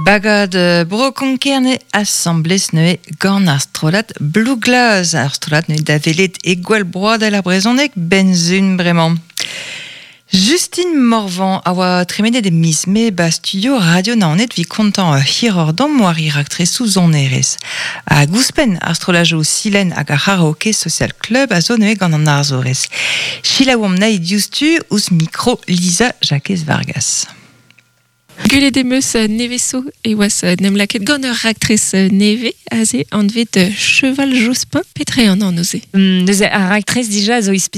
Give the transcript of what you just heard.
Bagad brokonkerne assemblés ne gant ar strolat blouglas. Ar strolat ne da velet egwal broad la brezonek benzun bremañ. Justine Morvan a oa tremenet e miz me ba studio radio naonet vi kontant hiror dom moari raktresou zonerez. A gouspen astrolajo silen hag a karaoke social club a zo neue gant an arzorez. Chila oam na idiouztu ouz micro Lisa Jacques Vargas. Gulet emeus neveso e oas nem laket gant ur raktrez neve a ze an vet cheval Jospin petre an oze. Neuze ar raktrez dija zo